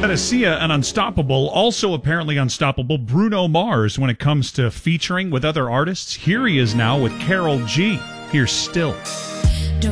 To see an unstoppable, also apparently unstoppable, Bruno Mars when it comes to featuring with other artists. Here he is now with Karol G. Here's Still.